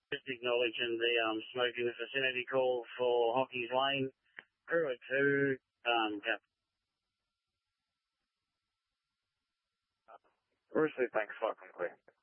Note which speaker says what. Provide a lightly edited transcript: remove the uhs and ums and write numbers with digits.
Speaker 1: Just acknowledging the smoke in the vicinity call for Hockey's Lane. Crew at 2,
Speaker 2: Bruce Lee, thanks, fucking clear.